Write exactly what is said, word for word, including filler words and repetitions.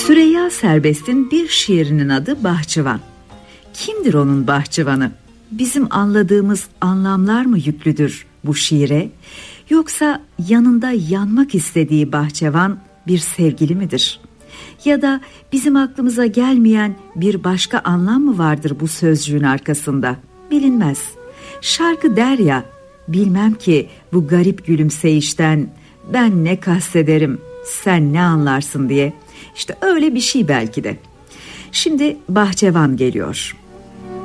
Süreyya Serbest'in bir şiirinin adı Bahçıvan. Kimdir onun bahçıvanı? Bizim anladığımız anlamlar mı yüklüdür bu şiire? Yoksa yanında yanmak istediği bahçıvan bir sevgili midir? Ya da bizim aklımıza gelmeyen bir başka anlam mı vardır bu sözcüğün arkasında? Bilinmez. Şarkı der ya, bilmem ki bu garip gülümseyişten ben ne kastederim, sen ne anlarsın diye. İşte öyle bir şey belki de. Şimdi bahçıvan geliyor.